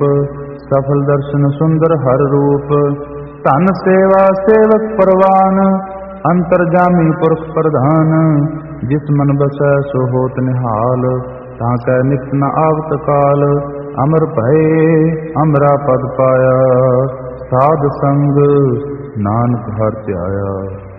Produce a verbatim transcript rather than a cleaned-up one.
सफल दर्शन सुंदर हर रूप। धन सेवा सेवक परवान, अंतर्जामी पुरख प्रधान। जिस मन बसै सो होत निहाल, ताकै नित न आवत काल। अमर भये अमरा पद पाया, साध संग नानक हर ध्याया।